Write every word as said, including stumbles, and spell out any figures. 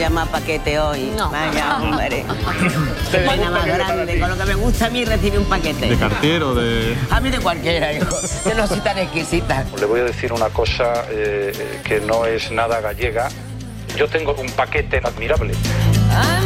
llama paquete hoy. No. Vaya, hombre. Pena más grande. Con lo que me gusta a mí recibir un paquete. ¿De cartier o de...? A mí de cualquiera, hijo. Yo no soy tan exquisita. Le voy a decir una cosa eh, que no es nada gallega. Yo tengo un paquete admirable.